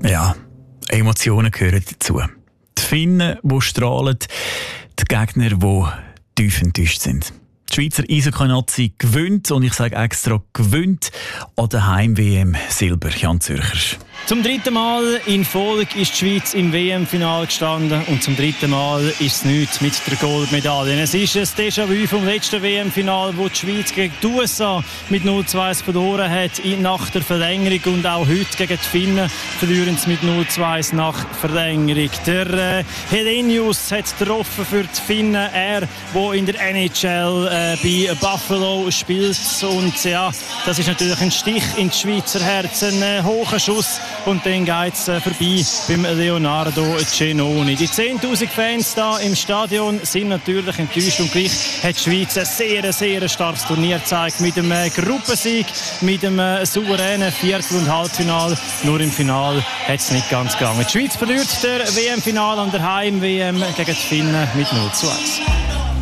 Ja, Emotionen gehören dazu. Die Finnen, die strahlen, die Gegner, die tief enttäuscht sind. Die Schweizer Eishockey-Nazi gewinnt, und ich sage extra gewinnt, an der Heim-WM Silber. Jan Zürcher. Zum dritten Mal in Folge ist die Schweiz im WM-Final gestanden und zum dritten Mal ist es nichts mit der Goldmedaille. Es ist ein Déjà-vu vom letzten WM-Final, wo die Schweiz gegen die USA mit 0-2 verloren hat nach der Verlängerung, und auch heute gegen die Finnen verlieren sie mit 0-2 nach Verlängerung. Der Helenius hat getroffen für die Finnen, er, der in der NHL bei Buffalo spielt, und ja, das ist natürlich ein Stich ins Schweizer Herz, ein hoher Schuss. Und dann geht es vorbei beim Leonardo Cenoni. Die 10'000 Fans da im Stadion sind natürlich enttäuscht, und gleich hat die Schweiz ein sehr, sehr starkes Turnier gezeigt. Mit einem Gruppensieg, mit einem souveränen Viertel- und Halbfinal. Nur im Final hat es nicht ganz gegangen. Die Schweiz verliert der WM-Final an der Heim-WM gegen die Finnen mit 0-1.